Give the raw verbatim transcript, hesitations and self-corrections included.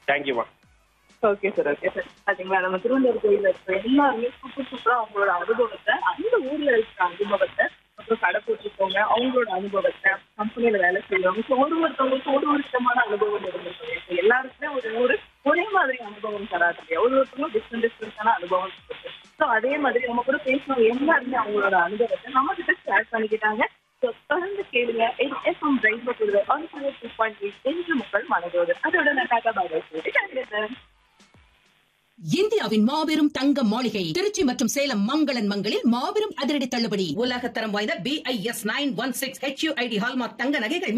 தேங்க்யூமா. Okay sir, okay sir. பாத்தீங்களா, நம்ம திருவள்ளுவர் கோயில்ல இருக்கிற எல்லாருமே சூப்பர் சூப்பரா அவங்களோட அனுபவத்தை, அந்த ஊர்ல இருக்கிற அனுபவத்தை, அப்புறம் கடை போட்டிருக்கவங்க அவங்களோட அனுபவத்தை, கம்பெனியில வேலை செய்யறவங்க, ஸோ ஒரு ஒருத்தவங்களுக்கு ஒரு ஒரு விதமான அனுபவம் இருந்திருக்கு. எல்லாருக்குமே ஒரு ஒரு ஒரே மாதிரி அனுபவம் தராது இல்லையா, ஒரு ஒருத்தவங்களும் டிஃப்ரெண்ட் டிஃப்ரெண்டான அனுபவம் இருக்கு. ஸோ அதே மாதிரி நம்ம கூட பேசுறவங்க எல்லாருமே அவங்களோட அனுபவத்தை நம்ம கிட்ட ஷேர் பண்ணிக்கிட்டாங்க. ஸோ தொடர்ந்து கேளுங்க. FM rainbow Puduvai one hundred two point eight என்று மக்கள் மனதோடு. அதோட நான் டாடா பாய் பாய் சொல்லிட்டு கிளம்பிடுறேன். இந்தியாவின் மாபெரும் தங்க மாளிகை திருச்சி மற்றும் சேலம் மங்களன் மங்களில் மாபெரும் அதிரடி தள்ளுபடி. உலகத்தரம் வாய்ந்த B I S nine one six H you I D hallmark தங்க நகைகள்